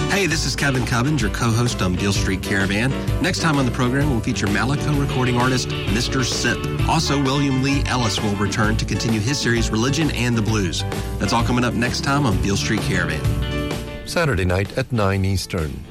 Hey, this is Kevin Cubbins, your co-host on Beale Street Caravan. Next time on the program, we'll feature Malaco recording artist Mr. Sip. Also, William Lee Ellis will return to continue his series Religion and the Blues. That's all coming up next time on Beale Street Caravan. Saturday night at 9 Eastern.